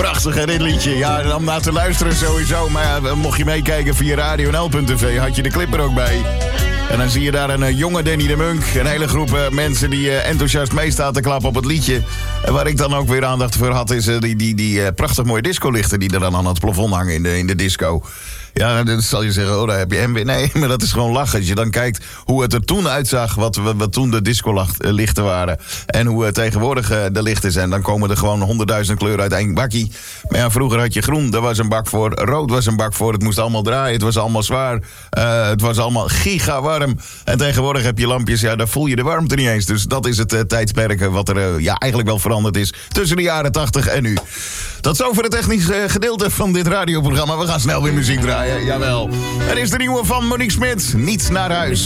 Prachtig hè, dit liedje. Ja, om naar te luisteren sowieso. Maar ja, mocht je meekijken via radionl.tv, had je de clip er ook bij. En dan zie je daar een jonge Danny de Munk. Een hele groep mensen die enthousiast mee staat te klappen op het liedje. En waar ik dan ook weer aandacht voor had, is die prachtig mooie discolichten die er dan aan het plafond hangen in de disco. Ja, dan zal je zeggen, oh, daar heb je hem weer. Nee, maar dat is gewoon lachen. Als je dan kijkt hoe het er toen uitzag, wat toen de discolichten waren. En hoe tegenwoordig de lichten zijn. Dan komen er gewoon 100.000 kleuren uit één bakkie. Maar ja, vroeger had je groen, daar was een bak voor. Rood was een bak voor. Het moest allemaal draaien. Het was allemaal zwaar. Het was allemaal gigawarm. En tegenwoordig heb je lampjes, ja, daar voel je de warmte niet eens. Dus dat is het tijdsperk wat er eigenlijk wel veranderd is tussen de jaren 80 en nu. Tot zover het technisch gedeelte van dit radioprogramma. We gaan snel weer muziek draaien, jawel. Er is de nieuwe van Monique Smit, Niet naar huis.